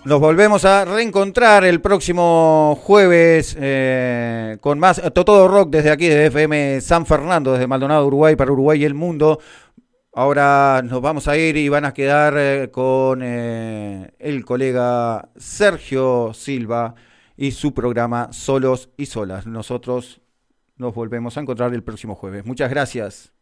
Nos volvemos a reencontrar el próximo jueves con más Todo Rock desde aquí, desde FM San Fernando, desde Maldonado, Uruguay, para Uruguay y el mundo. Ahora nos vamos a ir y van a quedar con el colega Sergio Silva y su programa Solos y Solas. Nosotros nos volvemos a encontrar el próximo jueves. Muchas gracias.